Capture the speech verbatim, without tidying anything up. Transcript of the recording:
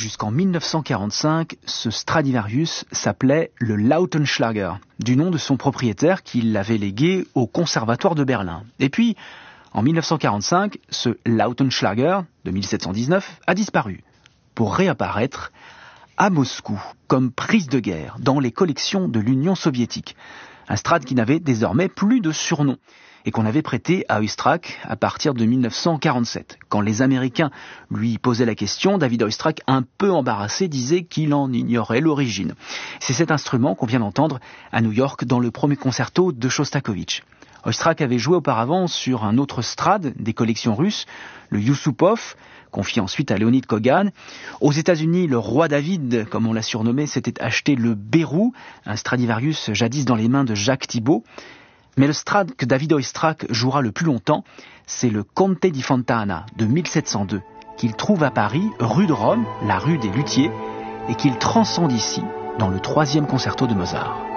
jusqu'en mille neuf cent quarante-cinq, ce Stradivarius s'appelait le Lautenschlager, du nom de son propriétaire qui l'avait légué au Conservatoire de Berlin. Et puis, en mille neuf cent quarante-cinq, ce Lautenschlager de mille sept cent dix-neuf a disparu, pour réapparaître à Moscou, comme prise de guerre dans les collections de l'Union soviétique. Un Strad qui n'avait désormais plus de surnom et qu'on avait prêté à Oistrakh à partir de mille neuf cent quarante-sept. Quand les Américains lui posaient la question, David Oistrakh, un peu embarrassé, disait qu'il en ignorait l'origine. C'est cet instrument qu'on vient d'entendre à New York dans le premier concerto de Shostakovich. Oistrakh avait joué auparavant sur un autre Strad des collections russes, le Yusupov, confié ensuite à Leonid Kogan. Aux États-Unis, le roi David, comme on l'a surnommé, s'était acheté le Bérou, un Stradivarius jadis dans les mains de Jacques Thibault. Mais le Strad que David Oistrakh jouera le plus longtemps, c'est le Conte di Fontana de mille sept cent deux, qu'il trouve à Paris, rue de Rome, la rue des Luthiers, et qu'il transcende ici dans le troisième concerto de Mozart.